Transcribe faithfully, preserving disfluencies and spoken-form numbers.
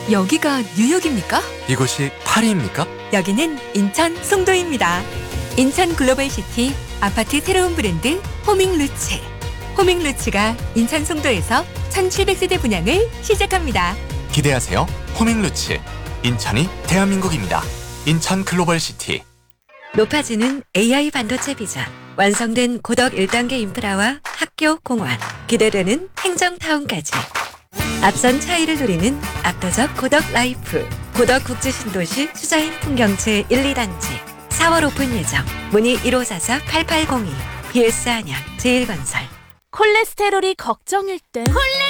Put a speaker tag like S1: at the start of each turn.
S1: 여기가 뉴욕입니까?
S2: 이곳이 파리입니까?
S1: 여기는 인천 송도입니다. 인천 글로벌시티 아파트 새로운 브랜드 호밍루츠. 호밍루츠가 인천 송도에서 천칠백 세대 분양을 시작합니다.
S2: 기대하세요. 호밍루츠. 인천이 대한민국입니다. 인천 글로벌시티.
S1: 높아지는 에이아이 반도체 비전, 완성된 고덕 일 단계 인프라와 학교, 공원, 기대되는 행정타운까지. 앞선 차이를 누리는 압도적 고덕 라이프, 고덕 국제신도시 수자인 풍경채 일, 이 단지. 사월 오픈 예정. 문의 일오사사 팔팔공이. 비에스 안양 제일건설.
S3: 콜레스테롤이 걱정일 땐 콜레